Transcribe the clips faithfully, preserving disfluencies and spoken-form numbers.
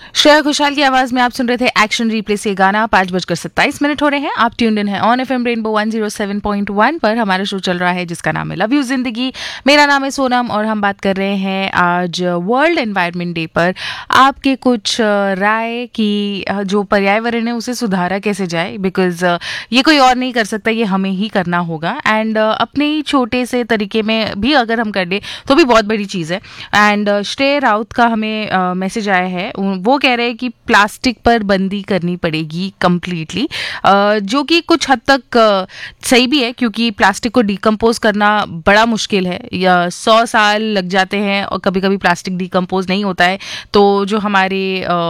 श्रेया घोषाल की आवाज में आप सुन रहे थे एक्शन रिप्ले से गाना। पांच बजकर सत्ताईस मिनट हो रहे हैं। आप ट्यून्ड इन है on FM rainbow one zero seven point one पर। हमारा शो चल रहा है जिसका नाम है लव यू जिंदगी। मेरा नाम है सोनम और हम बात कर रहे हैं आज वर्ल्ड एनवायरनमेंट डे पर आपके कुछ राय की जो पर्यावरण है उसे सुधारा कैसे जाए, बिकॉज ये कोई और नहीं कर सकता, ये हमें ही करना होगा। एंड अपने ही छोटे से तरीके में भी अगर हम कर दें तो भी बहुत बड़ी चीज़ है। एंड श्रेय राउत का हमें मैसेज आया है, वो कह रहे हैं कि प्लास्टिक पर बंदी करनी पड़ेगी कम्प्लीटली, जो कि कुछ हद तक सही भी है क्योंकि प्लास्टिक को डिकम्पोज करना बड़ा मुश्किल है। या सौ साल लग जाते हैं और कभी कभी प्लास्टिक डिकम्पोज नहीं होता है। तो जो हमारे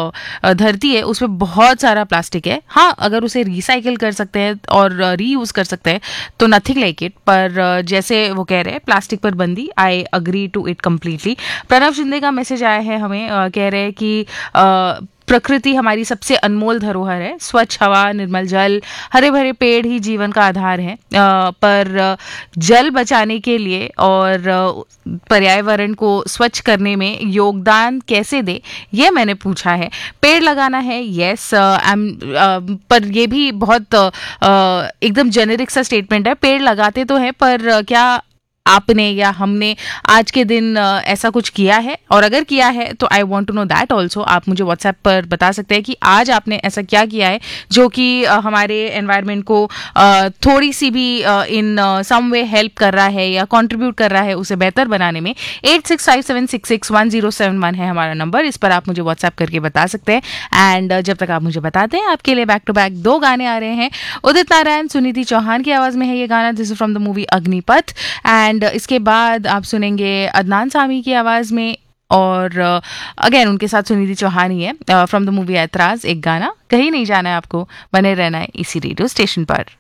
धरती है उसमें बहुत सारा प्लास्टिक है। हाँ, अगर उसे रिसाइकिल कर सकते हैं और रीयूज कर सकते हैं तो नथिंग लाइक इट। पर जैसे वो कह रहे हैं प्लास्टिक पर बंदी, I agree to it completely. Pranav Shinde का मैसेज आया है हमें, कह रहे हैं कि प्रकृति हमारी सबसे अनमोल धरोहर है। स्वच्छ हवा, निर्मल जल, हरे भरे पेड़ ही जीवन का आधार है। पर जल बचाने के लिए और पर्यावरण को स्वच्छ करने में योगदान कैसे दे, ये मैंने पूछा है। पेड़ लगाना है, यस एम, पर ये भी बहुत एकदम जेनेरिक सा स्टेटमेंट है। पेड़ लगाते तो हैं पर क्या आपने या हमने आज के दिन ऐसा कुछ किया है? और अगर किया है तो I want to know that also. आप मुझे व्हाट्सएप पर बता सकते हैं कि आज आपने ऐसा क्या किया है जो कि हमारे एनवायरनमेंट को थोड़ी सी भी इन सम वे हेल्प कर रहा है या कंट्रीब्यूट कर रहा है उसे बेहतर बनाने में। Eight six five seven six six one zero seven one है हमारा नंबर, इस पर आप मुझे व्हाट्सएप करके बता सकते हैं। एंड जब तक आप मुझे बताते हैं, आपके लिए बैक टू बैक दो गाने आ रहे हैं। उदित नारायण, सुनीति चौहान की आवाज में है ये गाना, this is from the movie Agnipath. And इसके बाद आप सुनेंगे अदनान सामी की आवाज़ में, और अगेन uh, उनके साथ सुनीति चौहान ही है, फ्रॉम द मूवी ऐतराज, एक गाना। कहीं नहीं जाना है आपको, बने रहना है इसी रेडियो स्टेशन पर।